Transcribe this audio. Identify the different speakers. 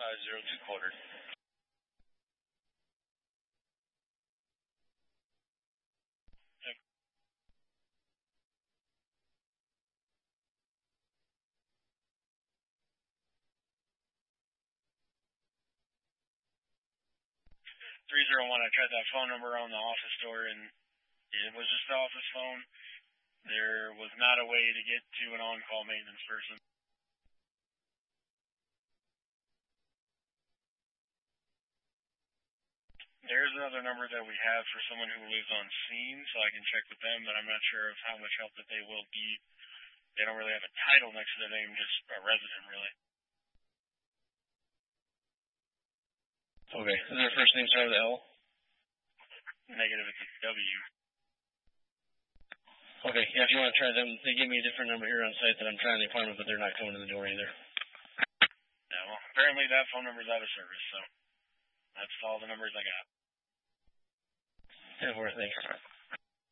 Speaker 1: 02 quarter. 301, I tried that phone number on the office door, and it was just the office phone. There was not a way to get to an on-call maintenance person. There's another number that we have for someone who lives on scene, so I can check with them, but I'm not sure of how much help that they will be. They don't really have a title next to their name, just a resident, really.
Speaker 2: Okay. Is their first name start with L?
Speaker 1: Negative, it's a W.
Speaker 2: Okay, yeah, if you want to try them, they give me a different number here on site that I'm trying the appointment, but they're not coming to the door either.
Speaker 1: Yeah, well, apparently that phone number's out of service, so that's all the numbers I got.
Speaker 2: Yeah, thanks.